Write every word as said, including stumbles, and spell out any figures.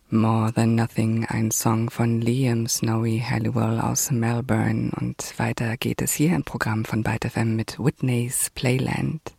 More Than Nothing, ein Song von Liam Snowy Halliwell aus Melbourne. Und weiter geht es hier im Programm von Byte F M mit Whitney's Playland.